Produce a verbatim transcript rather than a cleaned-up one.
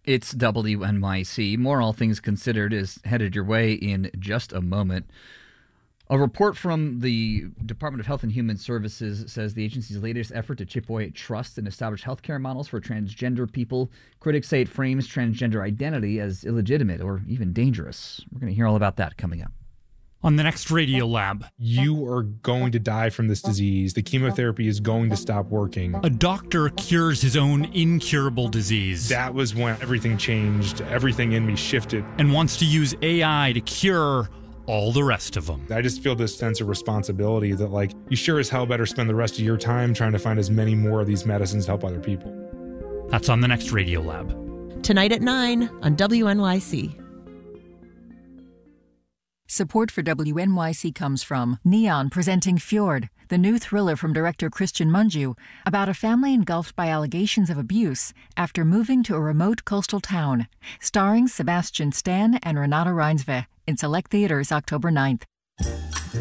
It's W N Y C. More All Things Considered is headed your way in just a moment. A report from the Department of Health and Human Services says the agency's latest effort to chip away at trust and establish healthcare models for transgender people. Critics say it frames transgender identity as illegitimate or even dangerous. We're going to hear all about that coming up. On the next Radio Lab. You are going to die from this disease. The chemotherapy is going to stop working. A doctor cures his own incurable disease. That was when everything changed. Everything in me shifted. And wants to use A I to cure all the rest of them. I just feel this sense of responsibility that, like, you sure as hell better spend the rest of your time trying to find as many more of these medicines to help other people. That's on the next Radio Lab. Tonight at nine on W N Y C. Support for W N Y C comes from Neon presenting Fjord, the new thriller from director Christian Mungiu about a family engulfed by allegations of abuse after moving to a remote coastal town. Starring Sebastian Stan and Renata Reinsve in select theaters October ninth.